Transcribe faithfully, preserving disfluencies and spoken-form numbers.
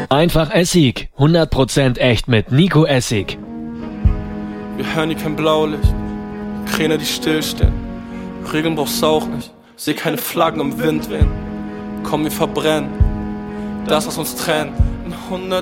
Einfach Essig. hundert Prozent echt mit Nico Essig. Wir hören hier kein Blaulicht, Kräne, die stillstehen. Regeln brauchst du auch nicht, seh keine Flaggen im Wind wehen. Komm, wir verbrennen das, was uns trennt. In hundert